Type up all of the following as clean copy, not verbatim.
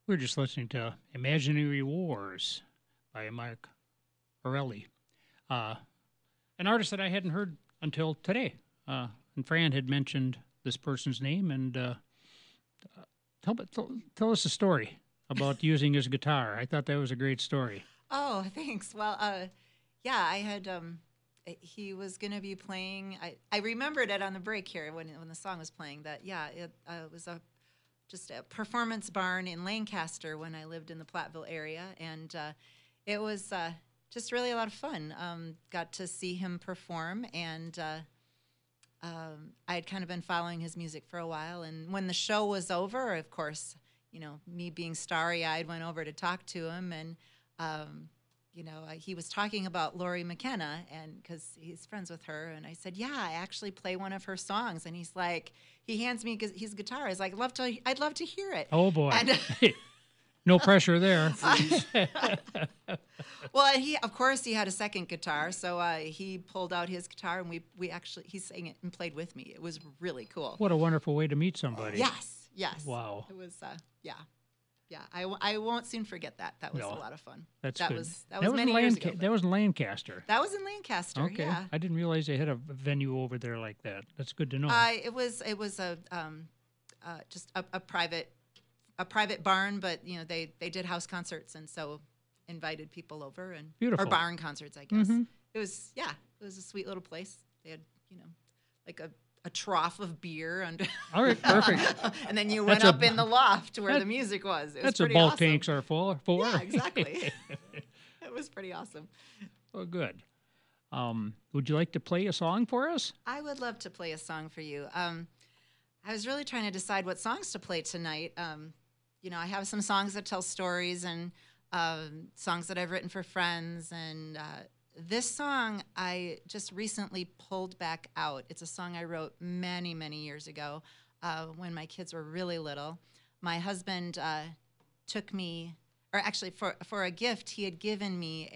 We're just listening to Imaginary Wars by Mark Orelli, uh, an artist that I hadn't heard until today. And Fran had mentioned this person's name, and tell us a story about using his guitar. I thought that was a great story. Oh, thanks. Well, yeah, I had. He was going to be playing. I remembered it on the break here when the song was playing. That it was just a performance barn in Lancaster when I lived in the Platteville area, and it was just really a lot of fun. Got to see him perform, and I had kind of been following his music for a while. And when the show was over, of course, me being starry-eyed, went over to talk to him, and he was talking about Lori McKenna, and because he's friends with her, and I said, "Yeah, I actually play one of her songs." And he's like, he hands me his guitar. He's like, I'd love to hear it." Oh boy, and, no pressure there. Well, of course he had a second guitar, so he pulled out his guitar, and he sang it and played with me. It was really cool. What a wonderful way to meet somebody. Yes. Wow. It was yeah. I won't soon forget that. That was a lot of fun. That's that good. That was many years ago. That was in Lancaster. That was in Lancaster. Okay. Yeah. I didn't realize they had a venue over there like that. That's good to know. It was a just a private barn, but they did house concerts, and so invited people over, and Beautiful. or barn concerts, I guess. Mm-hmm. It was a sweet little place. They had like a trough of beer and all right, perfect. and then you went up in the loft where the music was. It was that's pretty what bulk awesome. tanks are for. Yeah, exactly. It was pretty awesome. Well, good. Would you like to play a song for us? I would love to play a song for you. I was really trying to decide what songs to play tonight. I have some songs that tell stories, and songs that I've written for friends, and this song I just recently pulled back out. It's a song I wrote many, many years ago when my kids were really little. My husband took me, or actually for a gift, he had given me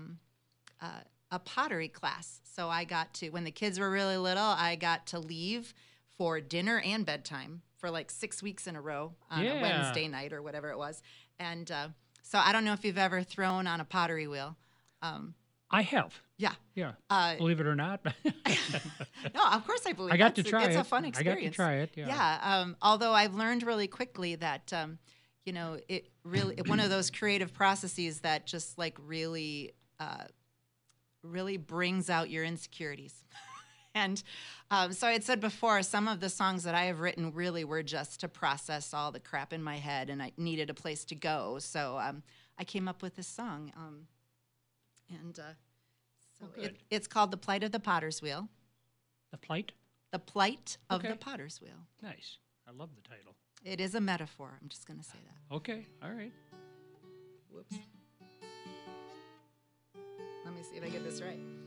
a pottery class. So I got to, when the kids were really little, I got to leave for dinner and bedtime for like 6 weeks in a row on a Wednesday night or whatever it was. And so I don't know if you've ever thrown on a pottery wheel. I have. Yeah. Yeah. Believe it or not. No, of course I believe it. I got to try it. It's a fun experience. I got to try it. Yeah. Yeah. Although I've learned really quickly that, it really, one of those creative processes that just like really brings out your insecurities. And so I had said before, some of the songs that I have written really were just to process all the crap in my head, and I needed a place to go. So I came up with this song. It's called "The Plight of the Potter's Wheel." The plight? The Plight of the Potter's Wheel. Nice. I love the title. It is a metaphor. I'm just going to say that. Okay. All right. Whoops. Let me see if I get this right.